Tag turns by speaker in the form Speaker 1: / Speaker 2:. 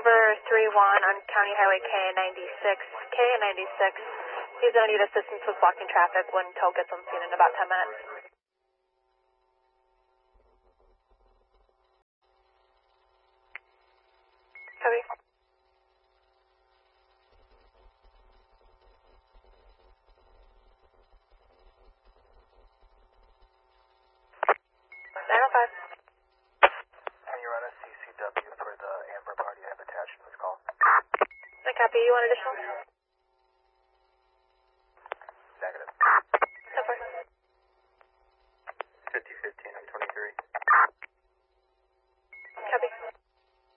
Speaker 1: Rover 31 on County Highway K96. K96. He's going to need assistance with blocking traffic when tow gets on scene in about 10 minutes. Copy. 905.
Speaker 2: Can you run a CCW for the Amber party I have attached to this call?
Speaker 1: I copy. You want additional?